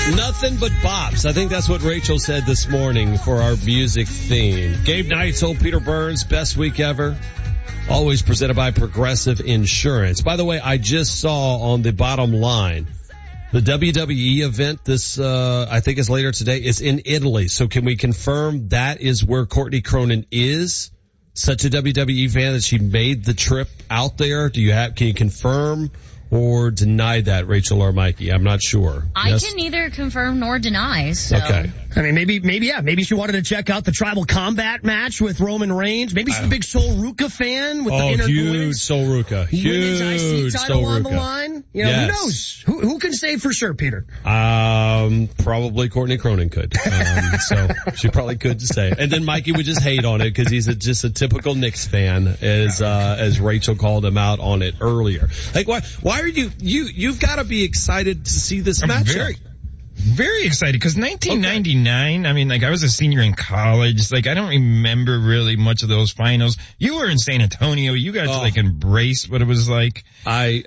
Nothing but bops. I think that's what Rachel said this morning for our music theme. Gabe Neitzel, Peter Burns, best week ever. Always presented by Progressive Insurance. By the way, I just saw on the bottom line, the WWE event, this, I think is later today, is in Italy. So can we confirm that is where Courtney Cronin is? Such a WWE fan that she made the trip out there. Can you confirm or deny that, Rachel or Mikey? I'm not sure. I can neither confirm nor deny, so. Okay. I mean, maybe she wanted to check out the Tribal Combat match with Roman Reigns. Maybe she's a big Sol Ruca fan with the huge Sol Ruca. Huge title Sol on the Ruca. line. You know, yes. Who knows? Who can say for sure, Peter? Probably Courtney Cronin could. So she probably could say. And then Mikey would just hate on it because he's just a typical Knicks fan, as Rachel called him out on it earlier. Like, why are you've got to be excited to see this matchup? Very excited because 1999, I mean, like I was a senior in college. Like I don't remember really much of those finals. You were in San Antonio. You got to like embrace what it was like. I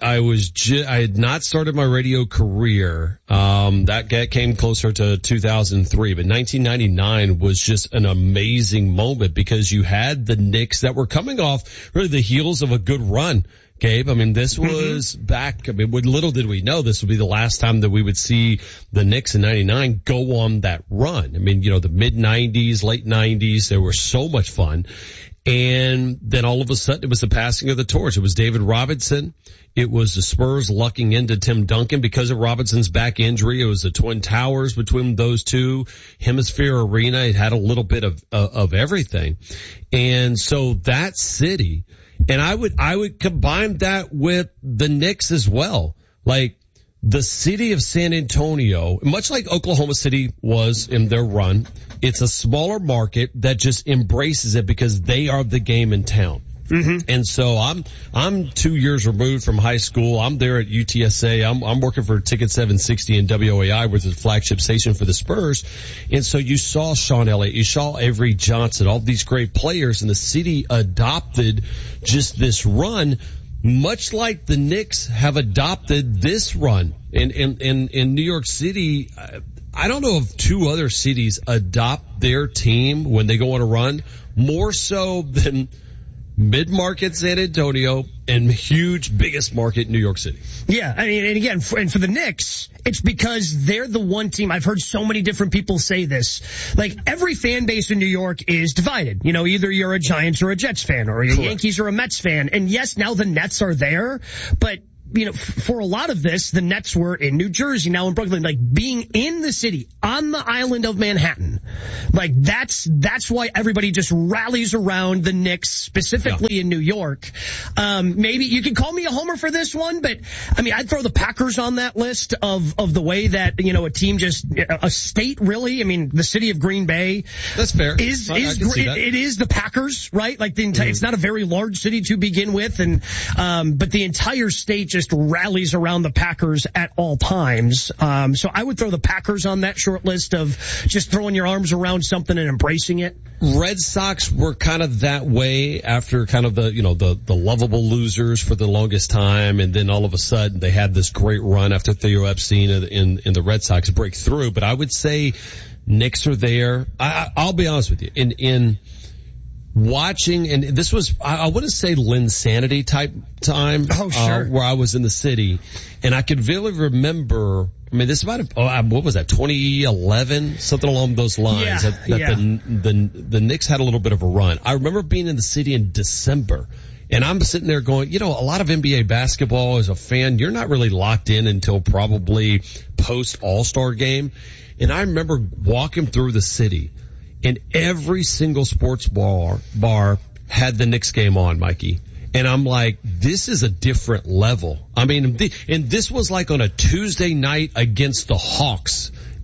had not started my radio career. That came closer to 2003, but 1999 was just an amazing moment because you had the Knicks that were coming off really the heels of a good run. Gabe, I mean, this was back, little did we know this would be the last time that we would see the Knicks in 99 go on that run. I mean, the mid 90s, late 90s, they were so much fun. And then all of a sudden it was the passing of the torch. It was David Robinson. It was the Spurs lucking into Tim Duncan because of Robinson's back injury. It was the Twin Towers between those two. Hemisphere Arena. It had a little bit of everything. And so that city, and I would combine that with the Knicks as well. Like the city of San Antonio, much like Oklahoma City was in their run, it's a smaller market that just embraces it because they are the game in town. Mm-hmm. And so I'm 2 years removed from high school. I'm there at UTSA. I'm working for Ticket 760 and WOAI, which is the flagship station for the Spurs. And so you saw Sean Elliott, you saw Avery Johnson, all these great players, and the city adopted just this run, much like the Knicks have adopted this run. In New York City, I don't know if two other cities adopt their team when they go on a run more so than mid-market San Antonio and huge biggest market New York City. Yeah, I mean, and again, for the Knicks, it's because they're the one team. I've heard so many different people say this. Like, every fan base in New York is divided. Either you're a Giants or a Jets fan, or you're a Yankees or a Mets fan. And yes, now the Nets are there, but for a lot of this, the Nets were in New Jersey, now in Brooklyn, like being in the city on the island of Manhattan. Like that's why everybody just rallies around the Knicks, specifically in New York. Maybe you can call me a homer for this one, but I mean, I'd throw the Packers on that list of the way that, a team a state really, I mean, the city of Green Bay. That's fair. It is the Packers, right? Like it's not a very large city to begin with, and, but the entire state just rallies around the Packers at all times. So I would throw the Packers on that short list of just throwing your arms around something and embracing it. Red Sox were kind of that way after kind of the lovable losers for the longest time, and then all of a sudden they had this great run after Theo Epstein in the Red Sox breakthrough. But I would say Knicks are there. I'll be honest with you. In watching, and this was, I wouldn't say Linsanity type time. Oh, sure. Where I was in the city, and I could vividly remember, I mean, this might have, what was that, 2011? Something along those lines. The Knicks had a little bit of a run. I remember being in the city in December, and I'm sitting there going, a lot of NBA basketball as a fan, you're not really locked in until probably post All-Star game. And I remember walking through the city, and every single sports bar had the Knicks game on, Mikey. And I'm like, this is a different level. I mean, and this was like on a Tuesday night against the Hawks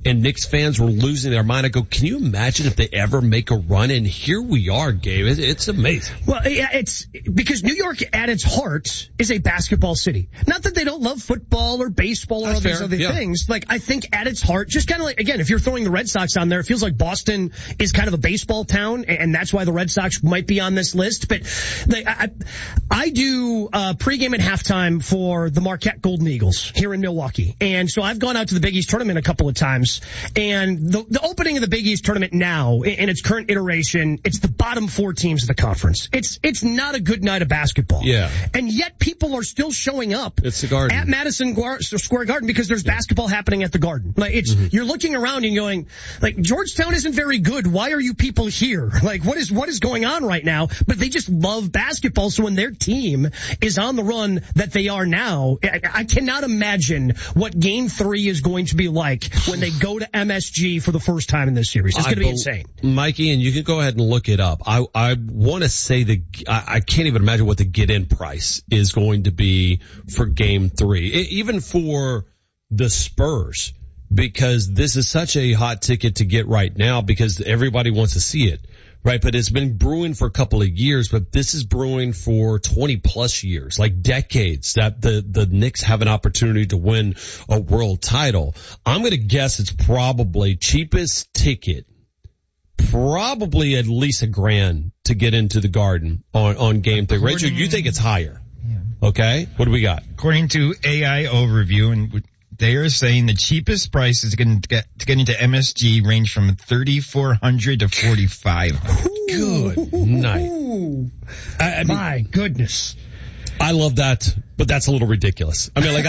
and Knicks fans were losing their mind. I go, can you imagine if they ever make a run? And here we are, Gabe. It's amazing. Well, yeah, it's because New York at its heart is a basketball city. Not that they don't love football or baseball or all these other things. Like, I think at its heart, just kind of like, again, if you're throwing the Red Sox on there, it feels like Boston is kind of a baseball town, and that's why the Red Sox might be on this list. But I do pregame and halftime for the Marquette Golden Eagles here in Milwaukee. And so I've gone out to the Big East tournament a couple of times. And the opening of the Big East tournament now, in its current iteration, it's the bottom 4 teams of the conference. It's not a good night of basketball. Yeah. And yet people are still showing up at Madison Square Garden because there's basketball happening at the Garden. Like, you're looking around and going, like, Georgetown isn't very good. Why are you people here? Like, what is going on right now? But they just love basketball. So when their team is on the run that they are now, I cannot imagine what Game 3 is going to be like when they go to MSG for the first time in this series. It's going to be insane. Mikey, and you can go ahead and look it up. I want to say I can't even imagine what the get-in price is going to be for Game 3, even for the Spurs, because this is such a hot ticket to get right now because everybody wants to see it. Right, but it's been brewing for a couple of years, but this is brewing for 20 plus years, like decades, that the Knicks have an opportunity to win a world title. I'm going to guess it's probably cheapest ticket, probably at least $1,000 to get into the Garden on Game 3. Rachel, you think it's higher? Yeah. Okay, what do we got? According to AI Overview, and they are saying the cheapest price is to get into MSG range from $3,400 to $4,500. Good night. My goodness. I love that, but that's a little ridiculous. I mean,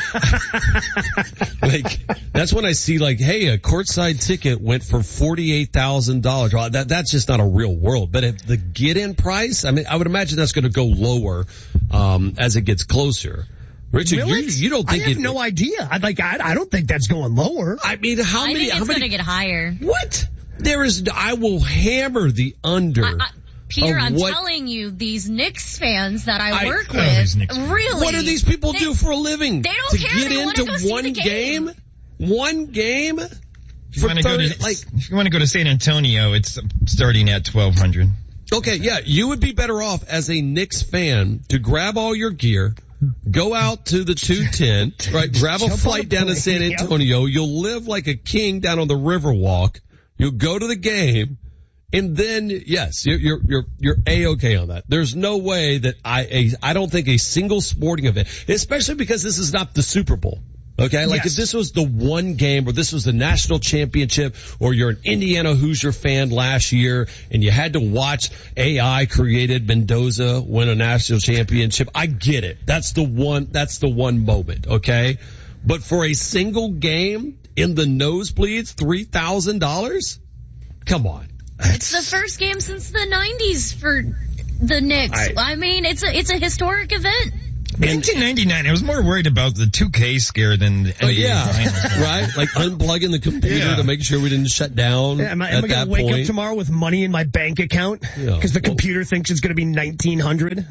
that's when I see hey, a courtside ticket went for $48,000. That's just not a real world. But if the get-in price, I mean, I would imagine that's going to go lower, as it gets closer. Richard, you don't think I have no idea. I don't think that's going lower. I mean, I think it's going to get higher. What? I will hammer the under. Peter, I'm telling you, these Knicks fans that I work with, really. What do these people do for a living? They don't care. Get into one game? One game? If you want to go to San Antonio, it's starting at $1,200. Okay, yeah, you would be better off as a Knicks fan to grab all your gear, go out to the 210, right? Grab a flight down to San Antonio. You'll live like a king down on the Riverwalk. You'll go to the game, and then yes, you're A-okay on that. There's no way that I don't think a single sporting event, especially because this is not the Super Bowl. Okay, if this was the one game, or this was the national championship, or you're an Indiana Hoosier fan last year and you had to watch AI created Mendoza win a national championship, I get it. That's the one moment, okay? But for a single game in the nosebleeds, $3,000? Come on. It's the first game since the 90s for the Knicks. I mean, it's a historic event. In 1999, I was more worried about the 2K scare than the NBA finals. Right? Like unplugging the computer to make sure we didn't shut down. Yeah, am I going to wake up tomorrow with money in my bank account because the computer thinks it's going to be 1900?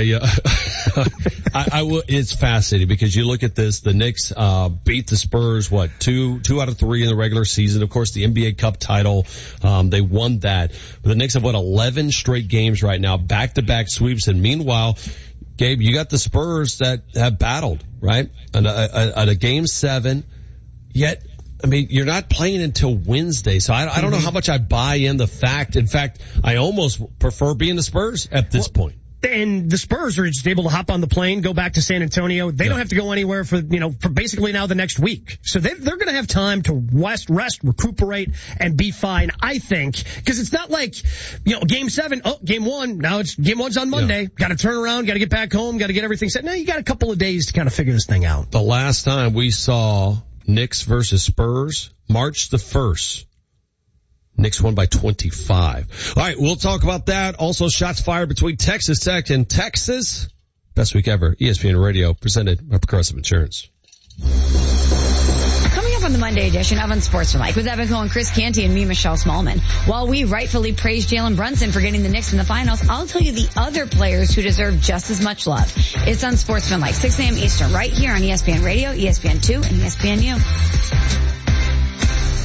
I will. It's fascinating because you look at this. The Knicks beat the Spurs. Two out of 3 in the regular season. Of course, the NBA Cup title. They won that. But the Knicks have won 11 straight games right now, back-to-back sweeps. And meanwhile, Gabe, you got the Spurs that have battled, right? At a Game 7, yet, I mean, you're not playing until Wednesday, so I don't know how much I buy in the fact. In fact, I almost prefer being the Spurs at this point. And the Spurs are just able to hop on the plane, go back to San Antonio. They don't have to go anywhere for basically now the next week. So they're going to have time to rest, recuperate, and be fine, I think. Because it's not like, Game 7, Game 1, now it's Game 1's on Monday. Got to turn around, got to get back home, got to get everything set. Now you got a couple of days to kind of figure this thing out. The last time we saw Knicks versus Spurs, March the 1st. Knicks won by 25. All right, we'll talk about that. Also, shots fired between Texas Tech and Texas. Best week ever. ESPN Radio, presented by Progressive Insurance. Coming up on the Monday edition of Unsportsmanlike with Evan Cohen, Chris Canty, and me, Michelle Smallman. While we rightfully praise Jalen Brunson for getting the Knicks in the finals, I'll tell you the other players who deserve just as much love. It's Unsportsmanlike, 6 a.m. Eastern, right here on ESPN Radio, ESPN2, and ESPNU.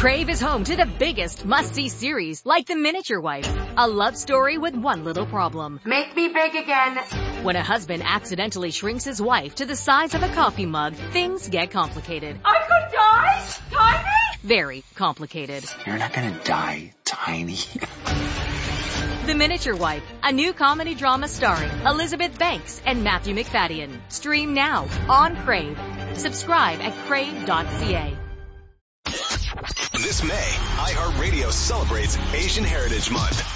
Crave is home to the biggest must-see series like The Miniature Wife, a love story with one little problem. Make me big again. When a husband accidentally shrinks his wife to the size of a coffee mug, things get complicated. I could die? Tiny? Very complicated. You're not gonna die, Tiny. The Miniature Wife, a new comedy drama starring Elizabeth Banks and Matthew McFadden. Stream now on Crave. Subscribe at crave.ca. This May, iHeartRadio celebrates Asian Heritage Month.